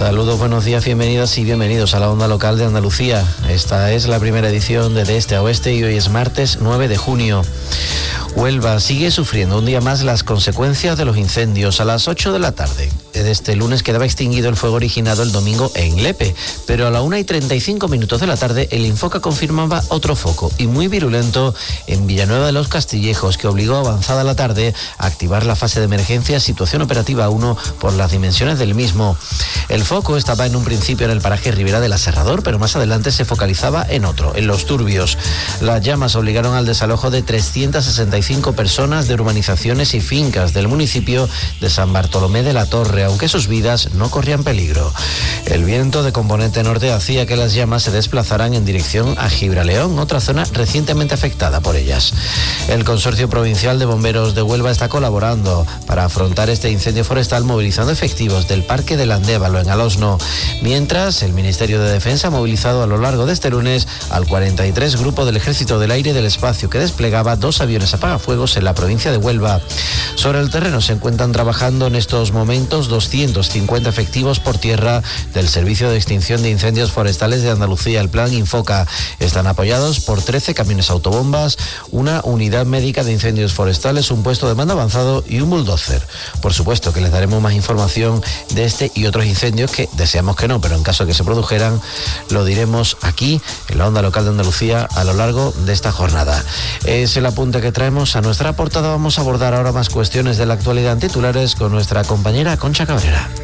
Saludos, buenos días, bienvenidas y bienvenidos a la Onda Local de Andalucía. Esta es la primera edición de Este a Oeste y hoy es martes 9 de junio. Huelva sigue sufriendo un día más las consecuencias de los incendios. A las 8 de la tarde de este lunes quedaba extinguido el fuego originado el domingo en Lepe, pero a la 1:35 de la tarde el Infoca confirmaba otro foco y muy virulento en Villanueva de los Castillejos, que obligó avanzada la tarde a activar la fase de emergencia situación operativa 1 por las dimensiones del mismo. El foco estaba en un principio en el paraje Ribera del Aserrador, pero más adelante se focalizaba en otro, en Los Turbios. Las llamas obligaron al desalojo de 365 personas de urbanizaciones y fincas del municipio de San Bartolomé de la Torre, aunque sus vidas no corrían peligro. El viento de componente norte hacía que las llamas se desplazaran en dirección a Gibraleón, otra zona recientemente afectada por ellas. El Consorcio Provincial de Bomberos de Huelva está colaborando para afrontar este incendio forestal, movilizando efectivos del Parque del Andévalo en Alosno, mientras el Ministerio de Defensa ha movilizado a lo largo de este lunes al 43 Grupo del Ejército del Aire y del Espacio, que desplegaba 2 aviones apagafuegos en la provincia de Huelva. Sobre el terreno se encuentran trabajando en estos momentos 250 efectivos por tierra del Servicio de Extinción de Incendios Forestales de Andalucía, el Plan Infoca. Están apoyados por 13 camiones autobombas, una unidad médica de incendios forestales, un puesto de mando avanzado y un bulldozer. Por supuesto que les daremos más información de este y otros incendios que deseamos que no, pero en caso de que se produjeran, lo diremos aquí en la Onda Local de Andalucía a lo largo de esta jornada. Es el apunte que traemos a nuestra portada. Vamos a abordar ahora más cuestiones de la actualidad en titulares con nuestra compañera Concha Cabrera.